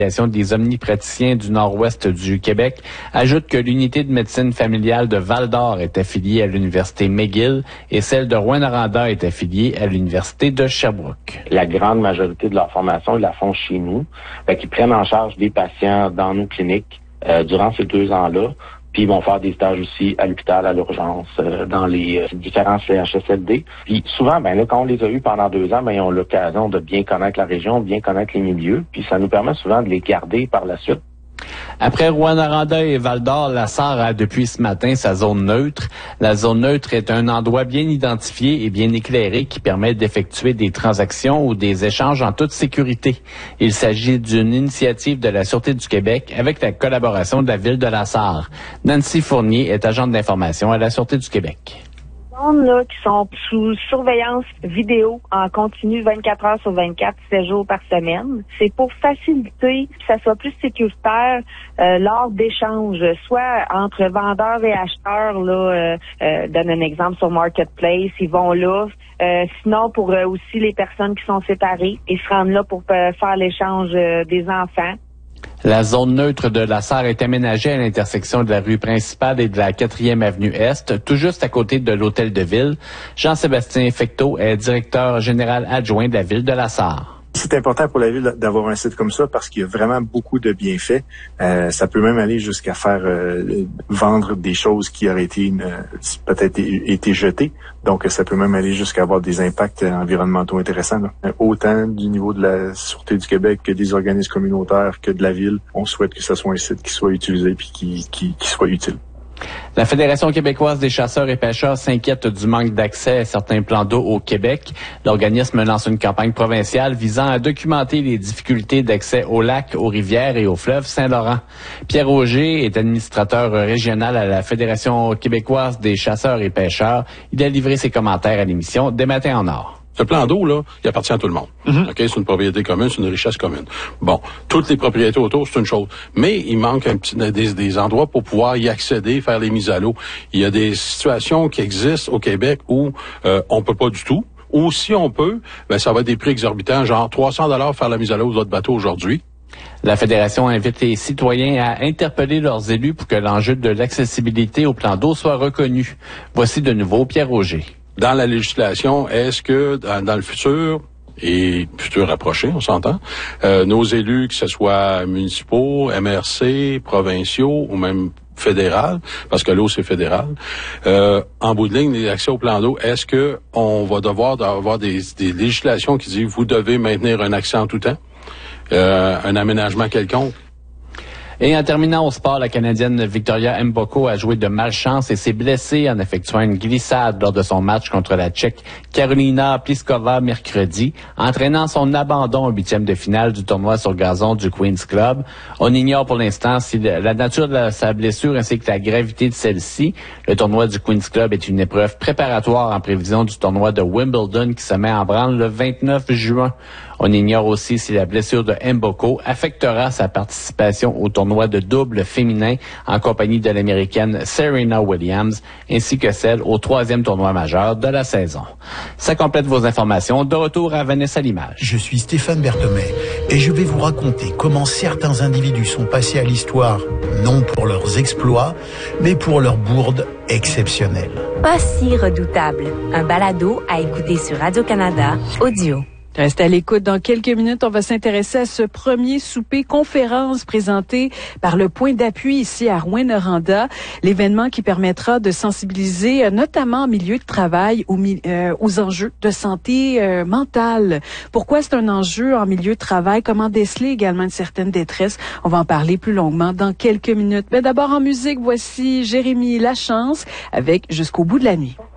Des omnipraticiens du nord-ouest du Québec ajoute que l'unité de médecine familiale de Val-d'Or est affiliée à l'université McGill et celle de Rouyn-Noranda est affiliée à l'université de Sherbrooke. La grande majorité de leur formation, ils la font chez nous. Ils prennent en charge des patients dans nos cliniques durant ces 2 ans-là. Puis ils vont faire des stages aussi à l'hôpital, à l'urgence, dans les différents CHSLD. Puis souvent, quand on les a eus pendant 2 ans, ils ont l'occasion de bien connaître la région, bien connaître les milieux. Puis ça nous permet souvent de les garder par la suite. Après Rouyn-Noranda et Val-d'Or, la SAR a depuis ce matin sa zone neutre. La zone neutre est un endroit bien identifié et bien éclairé qui permet d'effectuer des transactions ou des échanges en toute sécurité. Il s'agit d'une initiative de la Sûreté du Québec avec la collaboration de la ville de la SAR. Nancy Fournier est agente d'information à la Sûreté du Québec. Là, qui sont sous surveillance vidéo en continu 24 heures sur 24, 7 jours par semaine. C'est pour faciliter que ça soit plus sécuritaire lors d'échanges, soit entre vendeurs et acheteurs. Donne un exemple sur Marketplace, ils vont là. Sinon, pour aussi les personnes qui sont séparées, ils se rendent là pour faire l'échange des enfants. La zone neutre de la SAR est aménagée à l'intersection de la rue principale et de la 4e avenue Est, tout juste à côté de l'hôtel de ville. Jean-Sébastien Fecteau est directeur général adjoint de la ville de la SAR. C'est important pour la ville d'avoir un site comme ça parce qu'il y a vraiment beaucoup de bienfaits. Ça peut même aller jusqu'à faire vendre des choses qui auraient été peut-être été jetées. Donc, ça peut même aller jusqu'à avoir des impacts environnementaux intéressants. Autant du niveau de la Sûreté du Québec que des organismes communautaires que de la ville. On souhaite que ce soit un site qui soit utilisé puis qui soit utile. La Fédération québécoise des chasseurs et pêcheurs s'inquiète du manque d'accès à certains plans d'eau au Québec. L'organisme lance une campagne provinciale visant à documenter les difficultés d'accès aux lacs, aux rivières et au fleuve Saint-Laurent. Pierre Auger est administrateur régional à la Fédération québécoise des chasseurs et pêcheurs. Il a livré ses commentaires à l'émission Des Matins en Or. Ce plan d'eau, là, il appartient à tout le monde. OK? C'est une propriété commune, c'est une richesse commune. Bon. Toutes les propriétés autour, c'est une chose. Mais il manque des endroits pour pouvoir y accéder, faire les mises à l'eau. Il y a des situations qui existent au Québec où on peut pas du tout. Ou si on peut, ça va être des prix exorbitants, genre 300 $ faire la mise à l'eau de votre bateau aujourd'hui. La Fédération invite les citoyens à interpeller leurs élus pour que l'enjeu de l'accessibilité au plan d'eau soit reconnu. Voici de nouveau Pierre Auger. Dans la législation, est-ce que dans le futur, et futur rapproché, on s'entend, nos élus, que ce soit municipaux, MRC, provinciaux ou même fédéral, parce que l'eau c'est fédéral, en bout de ligne, l'accès au plan d'eau, est-ce que on va devoir avoir des législations qui disent vous devez maintenir un accès en tout temps, un aménagement quelconque? Et en terminant au sport, la Canadienne Victoria Mboko a joué de malchance et s'est blessée en effectuant une glissade lors de son match contre la Tchèque Karolina Pliskova mercredi, entraînant son abandon au 8e de finale du tournoi sur gazon du Queen's Club. On ignore pour l'instant si la nature de sa blessure ainsi que la gravité de celle-ci. Le tournoi du Queen's Club est une épreuve préparatoire en prévision du tournoi de Wimbledon qui se met en branle le 29 juin. On ignore aussi si la blessure de Mboko affectera sa participation au tournoi de double féminin en compagnie de l'Américaine Serena Williams, ainsi que celle au 3e tournoi majeur de la saison. Ça complète vos informations. De retour à Vanessa l'image. Je suis Stéphane Berthomé et je vais vous raconter comment certains individus sont passés à l'histoire, non pour leurs exploits, mais pour leurs bourdes exceptionnelles. Pas si redoutable. Un balado à écouter sur Radio-Canada Audio. Restez à l'écoute. Dans quelques minutes, on va s'intéresser à ce premier souper conférence présenté par le Point d'appui ici à Rouyn-Noranda. L'événement qui permettra de sensibiliser notamment en milieu de travail aux enjeux de santé mentale. Pourquoi c'est un enjeu en milieu de travail? Comment déceler également une certaine détresse? On va en parler plus longuement dans quelques minutes. Mais d'abord en musique, voici Jérémy Lachance avec Jusqu'au bout de la nuit.